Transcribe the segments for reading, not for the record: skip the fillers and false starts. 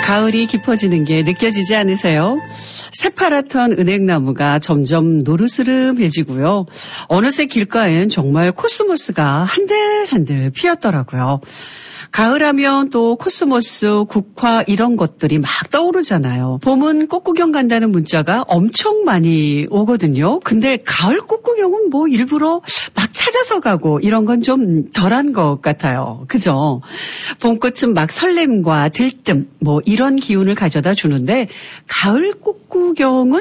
가을이 깊어지는 게 느껴지지 않으세요? 새파랗던 은행나무가 점점 노르스름해지고요. 어느새 길가엔 정말 코스모스가 한들한들 피었더라고요. 가을하면 또 코스모스, 국화 이런 것들이 막 떠오르잖아요. 봄은 꽃구경 간다는 문자가 엄청 많이 오거든요. 근데 가을 꽃구경은 뭐 일부러 막 찾아서 가고 이런 건 좀 덜한 것 같아요. 그죠? 봄꽃은 막 설렘과 들뜸 뭐 이런 기운을 가져다 주는데 가을 꽃구경은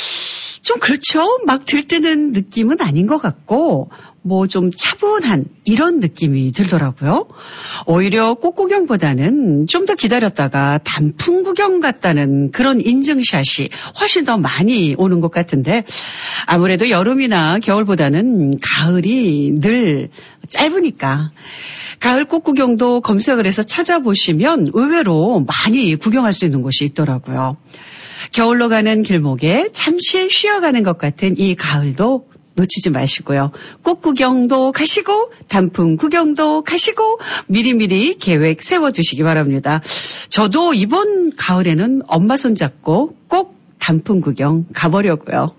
좀 그렇죠. 막 들뜨는 느낌은 아닌 것 같고 뭐 좀 차분한 이런 느낌이 들더라고요. 오히려 꽃구경보다는 좀 더 기다렸다가 단풍 구경 같다는 그런 인증샷이 훨씬 더 많이 오는 것 같은데 아무래도 여름이나 겨울보다는 가을이 늘 짧으니까 가을 꽃구경도 검색을 해서 찾아보시면 의외로 많이 구경할 수 있는 곳이 있더라고요. 겨울로 가는 길목에 잠시 쉬어가는 것 같은 이 가을도 놓치지 마시고요. 꽃 구경도 가시고 단풍 구경도 가시고 미리미리 계획 세워두시기 바랍니다. 저도 이번 가을에는 엄마 손잡고 꼭 단풍 구경 가보려고요.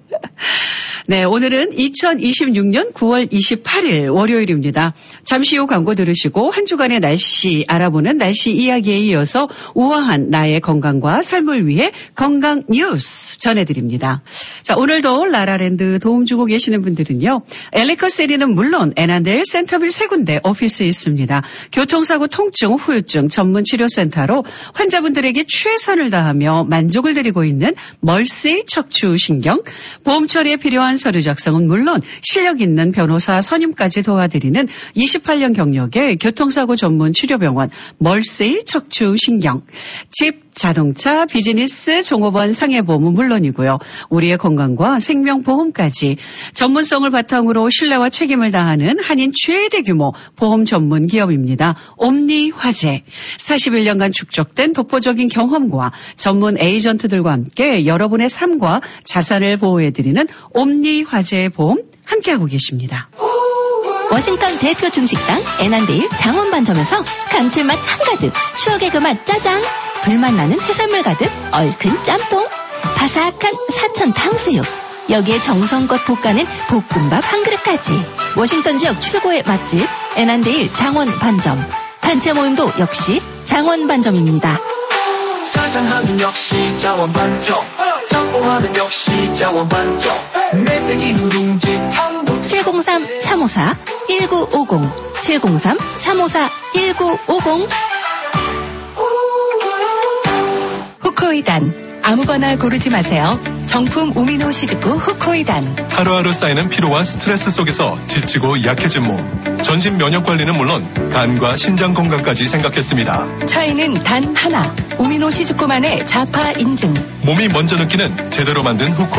네, 오늘은 2026년 9월 28일 월요일입니다. 잠시 후 광고 들으시고 한 주간의 날씨 알아보는 날씨 이야기에 이어서 우아한 나의 건강과 삶을 위해 건강 뉴스 전해드립니다. 자, 오늘도 라라랜드 도움 주고 계시는 분들은요. 엘리커세리는 물론 애난데일 센터빌 세 군데 오피스에 있습니다. 교통사고 통증 후유증 전문치료센터로 환자분들에게 최선을 다하며 만족을 드리고 있는 멀시 척추신경, 보험 처리에 필요한 서류 작성은 물론 실력 있는 변호사 선임까지 도와드리는 28년 경력의 교통사고 전문 치료병원 멀시 척추신경, 집, 자동차, 비즈니스, 종업원, 상해보험은 물론이고요. 우리의 건강과 생명보험까지 전문성을 바탕으로 신뢰와 책임을 다하는 한인 최대 규모 보험 전문 기업입니다. 옴니화재. 41년간 축적된 독보적인 경험과 전문 에이전트들과 함께 여러분의 삶과 자산을 보호해드리는 옴니화재 보험 함께하고 계십니다. 워싱턴 대표 중식당 애난데일 장원반점에서 감칠맛 한가득, 추억의 그 맛 짜장, 불맛 나는 해산물 가득 얼큰 짬뽕, 바삭한 사천 탕수육, 여기에 정성껏 볶아낸 볶음밥 한 그릇까지. 워싱턴 지역 최고의 맛집 애난데일 장원반점. 단체 모임도 역시 장원반점입니다. 사장하면 역시 장원반점, 짬뽕하면 역시 장원반점. 매생이 누룽지 탕도 703-354-1950 703-354-1950. 후코이단 아무거나 고르지 마세요. 정품 우미노 시즈쿠 후코이단. 하루하루 쌓이는 피로와 스트레스 속에서 지치고 약해진 몸. 전신 면역 관리는 물론 간과 신장 건강까지 생각했습니다. 차이는 단 하나. 우미노 시즈쿠만의 자파 인증. 몸이 먼저 느끼는 제대로 만든 후코